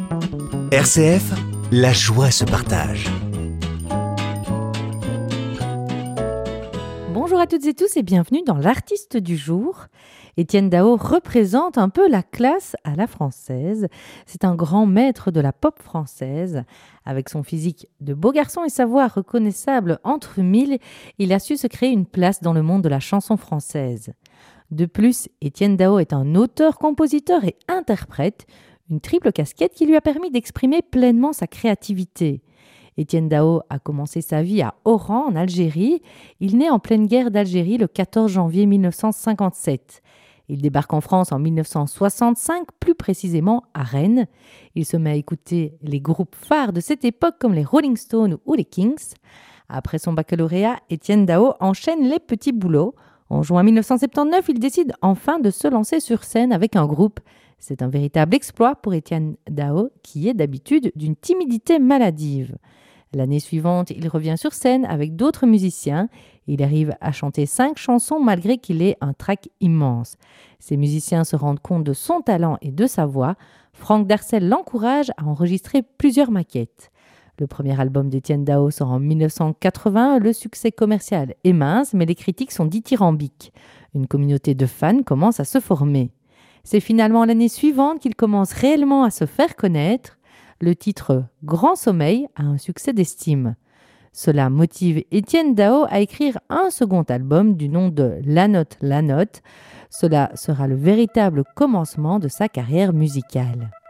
RCF, la joie se partage. Bonjour à toutes et tous et bienvenue dans l'artiste du jour. Étienne Dao représente un peu la classe à la française. C'est un grand maître de la pop française. Avec son physique de beau garçon et sa voix reconnaissable entre mille, il a su se créer une place dans le monde de la chanson française. De plus, Étienne Dao est un auteur, compositeur et interprète, une triple casquette qui lui a permis d'exprimer pleinement sa créativité. Étienne Dao a commencé sa vie à Oran, en Algérie. Il naît en pleine guerre d'Algérie le 14 janvier 1957. Il débarque en France en 1965, plus précisément à Rennes. Il se met à écouter les groupes phares de cette époque comme les Rolling Stones ou les Kings. Après son baccalauréat, Étienne Dao enchaîne les petits boulots. En juin 1979, il décide enfin de se lancer sur scène avec un groupe. C'est un véritable exploit pour Étienne Dao, qui est d'habitude d'une timidité maladive. L'année suivante, il revient sur scène avec d'autres musiciens. Il arrive à chanter 5 chansons malgré qu'il ait un trac immense. Ces musiciens se rendent compte de son talent et de sa voix. Franck Darcel l'encourage à enregistrer plusieurs maquettes. Le premier album d'Étienne Dao sort en 1980. Le succès commercial est mince, mais les critiques sont dithyrambiques. Une communauté de fans commence à se former. C'est finalement l'année suivante qu'il commence réellement à se faire connaître. Le titre « Grand Sommeil » a un succès d'estime. Cela motive Étienne Dao à écrire un second album du nom de La Note. Cela sera le véritable commencement de sa carrière musicale.